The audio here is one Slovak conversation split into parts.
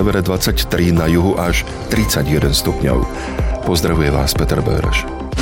severe 23, na juhu až 31 stupňov. Pozdravuje vás Peter Böhröš.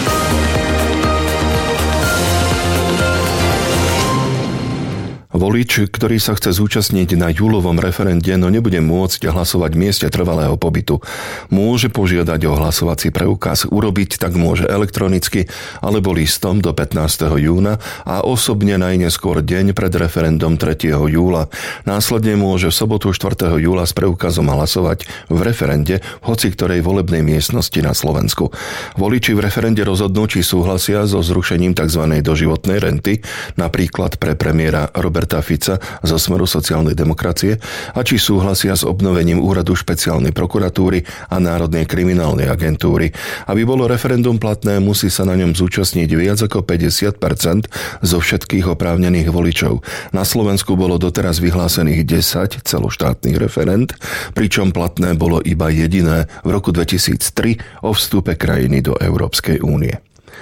Volič, ktorý sa chce zúčastniť na júlovom referende, no nebude môcť hlasovať v mieste trvalého pobytu, môže požiadať o hlasovací preukaz. Urobiť tak môže elektronicky alebo listom do 15. júna a osobne najneskôr deň pred referendum 3. júla. Následne môže v sobotu 4. júla s preukazom hlasovať v referende v hoci ktorej volebnej miestnosti na Slovensku. Voliči v referende rozhodnú, či súhlasia so zrušením tzv. Doživotnej renty, napríklad pre premiéra Roberta Fica zo Smeru sociálnej demokracie, a či súhlasia s obnovením úradu špeciálnej prokuratúry a Národnej kriminálnej agentúry. Aby bolo referendum platné, musí sa na ňom zúčastniť viac ako 50% zo všetkých oprávnených voličov. Na Slovensku bolo doteraz vyhlásených 10 celoštátnych referend, pričom platné bolo iba jediné v roku 2003 o vstupe krajiny do Európskej únie.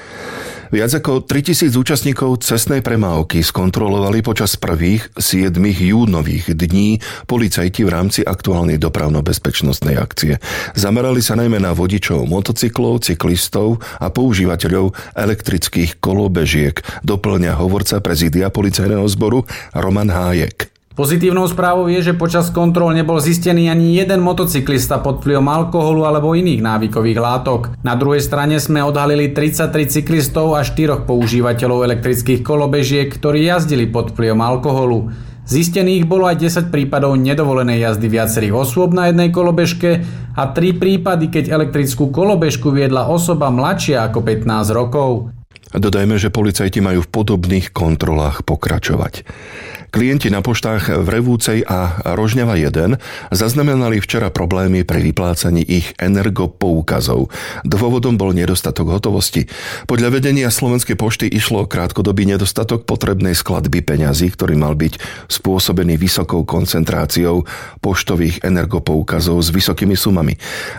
Viac ako 3000 účastníkov cestnej premávky skontrolovali počas prvých 7 júnových dní policajti v rámci aktuálnej dopravno-bezpečnostnej akcie. Zamerali sa najmä na vodičov motocyklov, cyklistov a používateľov elektrických kolobežiek, doplňa hovorca prezídia policajného zboru Roman Hájek. Pozitívnou správou je, že počas kontrol nebol zistený ani jeden motocyklista pod vplyvom alkoholu alebo iných návykových látok. Na druhej strane sme odhalili 33 cyklistov a 4 používateľov elektrických kolobežiek, ktorí jazdili pod vplyvom alkoholu. Zistených bolo aj 10 prípadov nedovolenej jazdy viacerých osôb na jednej kolobežke a 3 prípady, keď elektrickú kolobežku viedla osoba mladšia ako 15 rokov. Dodajme, že policajti majú v podobných kontrolách pokračovať. Klienti na poštách v Revúcej a Rožňava 1 zaznamenali včera problémy pri vyplácaní ich energopoukazov. Dôvodom bol nedostatok hotovosti. Podľa vedenia Slovenskej pošty išlo o krátkodobý nedostatok potrebnej skladby peňazí, ktorý mal byť spôsobený vysokou koncentráciou poštových energopoukazov s vysokými sumami.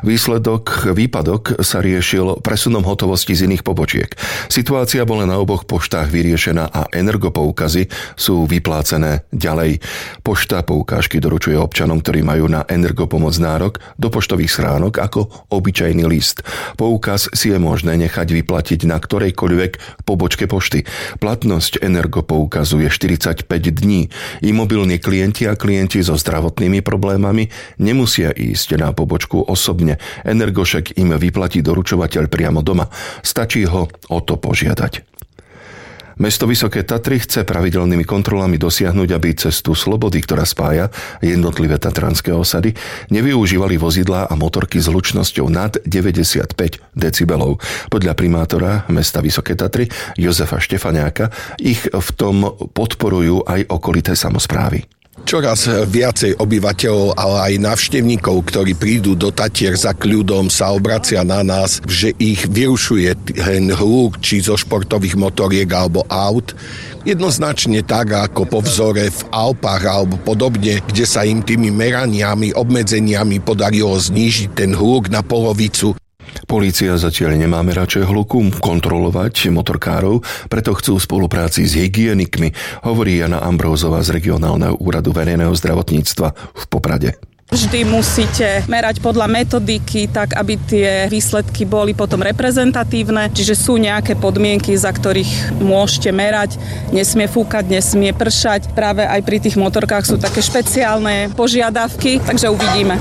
Výpadok sa riešil presunom hotovosti z iných pobočiek. Situácia bola na oboch poštách vyriešená a energopoukazy sú vyplácené ďalej. Pošta poukážky doručuje občanom, ktorí majú na energopomoc nárok, do poštových schránok ako obyčajný list. Poukaz si je možné nechať vyplatiť na ktorejkoľvek pobočke pošty. Platnosť energopoukazu je 45 dní. Imobilní klienti a klienti so zdravotnými problémami nemusia ísť na pobočku osobne. Energošek im vyplatí doručovateľ priamo doma. Stačí ho o to požiadať. Mesto Vysoké Tatry chce pravidelnými kontrolami dosiahnuť, aby cestu Slobody, ktorá spája jednotlivé tatranské osady, nevyužívali vozidlá a motorky s hlučnosťou nad 95 decibelov. Podľa primátora mesta Vysoké Tatry Jozefa Štefaniáka ich v tom podporujú aj okolité samosprávy. Čoraz viacej obyvateľov, ale aj návštevníkov, ktorí prídu do Tatier za kľudom, sa obracia na nás, že ich vyrušuje ten hluk, či zo športových motoriek alebo aut. Jednoznačne tak, ako po vzore v Alpách alebo podobne, kde sa im tými meraniami, obmedzeniami podarilo znížiť ten hluk na polovicu. Polícia zatiaľ nemá merače hluku kontrolovať motorkárov, preto chcú v spolupráci s hygienikmi, hovorí Jana Ambrózová z Regionálneho úradu verejného zdravotníctva v Poprade. Vždy musíte merať podľa metodiky, tak aby tie výsledky boli potom reprezentatívne. Čiže sú nejaké podmienky, za ktorých môžete merať. Nesmie fúkať, nesmie pršať. Práve aj pri tých motorkách sú také špeciálne požiadavky, takže uvidíme.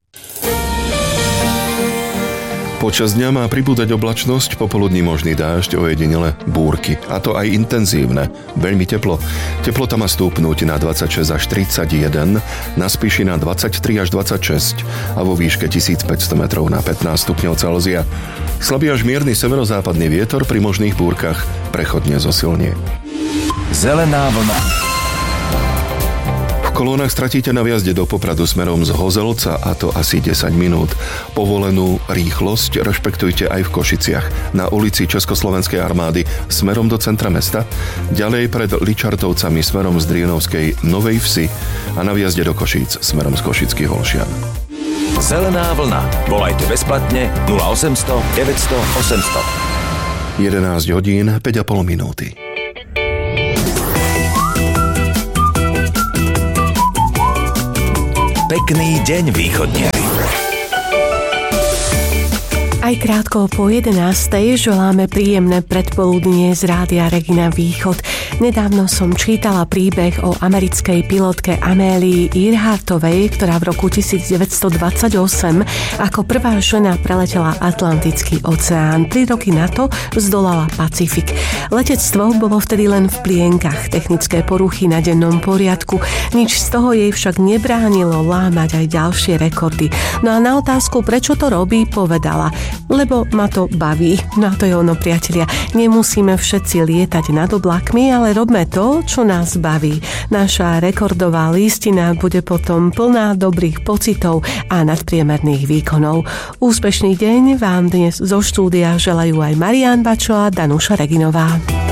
Počas dňa má pribúdať oblačnosť, popoludní možný dážď, ojedinele búrky. A to aj intenzívne. Veľmi teplo. Teplota má stúpnúť na 26 až 31, na Spiši na 23 až 26 a vo výške 1500 metrov na 15 stupňov Celzia. Slabý až mierny severozápadný vietor pri možných búrkach prechodne zosilnie. Zelená vlna. V kolónach stratíte na vjazde do Popradu smerom z Hozelca, a to asi 10 minút. Povolenú rýchlosť rešpektujte aj v Košiciach, na ulici Československej armády smerom do centra mesta, ďalej pred Ličartovcami smerom z Drienovskej Novej Vsi a na vjazde do Košíc smerom z Košických Holšian. Zelená vlna. Volajte bezplatne 0800 900 800. 11 hodín 5,5 minúty. Pekný deň, východniari. Aj krátko po 11:00 želáme príjemné predpoludnie z Rádia Regina Východ. Nedávno som čítala príbeh o americkej pilotke Amélii Earhartovej, ktorá v roku 1928 ako prvá žena preletela Atlantický oceán. 3 roky na to zdolala Pacifik. Letectvo bolo vtedy len v plienkach, technické poruchy na dennom poriadku. Nič z toho jej však nebránilo lámať aj ďalšie rekordy. No a na otázku, prečo to robí, povedala: lebo ma to baví. No a to je ono, priatelia. Nemusíme všetci lietať nad oblakmi, ale robme to, čo nás baví. Naša rekordová listina bude potom plná dobrých pocitov a nadpriemerných výkonov. Úspešný deň vám dnes zo štúdia želajú aj Marián Bačo a Danuša Reginová.